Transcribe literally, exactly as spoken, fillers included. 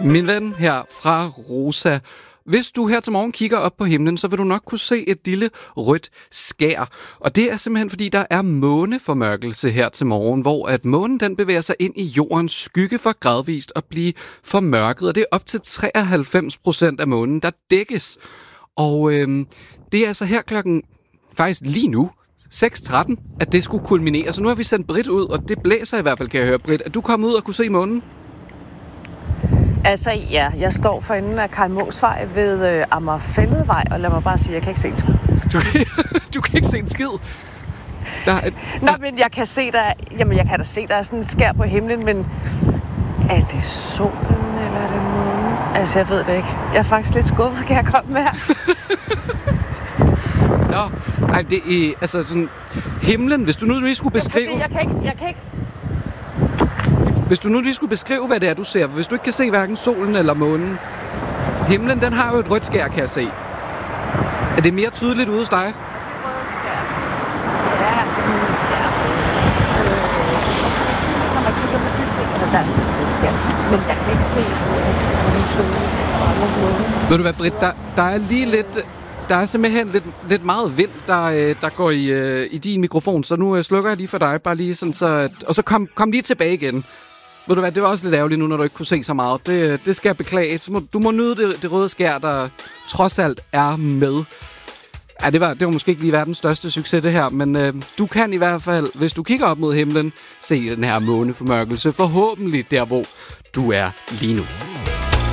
Min ven her fra Rosa. Hvis du her til morgen kigger op på himlen, så vil du nok kunne se et lille rødt skær. Og det er simpelthen fordi, der er måneformørkelse her til morgen, hvor at månen den bevæger sig ind i jordens skygge for gradvist at blive formørket. Og det er op til treoghalvfems procent af månen, der dækkes. Og øhm, det er altså her klokken, faktisk lige nu, seks tretten, at det skulle kulminere. Så nu har vi sendt Britt ud, og det blæser i hvert fald, kan jeg høre, Britt. Er du kommet ud og kunne se månen? Altså, ja, jeg står for enden af Karl Måsvej ved øh, Amagerfælledvej, og lad mig bare sige, jeg kan ikke se en skid. Du, du kan ikke se en skid? Der er, Nå, men jeg kan se, der er, jamen, jeg kan da se, der er sådan et skær på himlen, men er det solen, eller er det månen? Altså, jeg ved det ikke. Jeg er faktisk lidt skuffet, kan jeg komme med her? Nå, ej, det er, altså sådan, himlen, hvis du nu lige skulle beskrive... Jeg kan ikke, jeg kan ikke... Hvis du nu lige skulle beskrive, hvad det er, du ser, hvis du ikke kan se hverken solen eller månen, himlen, den har jo et rødt skær, kan jeg se. Er det mere tydeligt ude hos dig? Ja, ja. Når man kigger på bygningerne, der er sådan et rødt skær, men jeg kan ikke se solen eller månen. Ved du hvad, Britt, der, der er lige lidt... Der er simpelthen lidt, lidt meget vind, der, der går i, i din mikrofon, så nu slukker jeg lige for dig, bare lige sådan så... Og så kom, kom lige tilbage igen. Ved du hvad, det var også lidt ærgerligt nu, når du ikke kunne se så meget. Det, det skal jeg beklage. Du må, du må nyde det, det røde skær, der trods alt er med. Ja, det var, det var måske ikke lige verdens største succes, det her, men øh, du kan i hvert fald, hvis du kigger op mod himlen, se den her måneformørkelse, forhåbentlig der, hvor du er lige nu.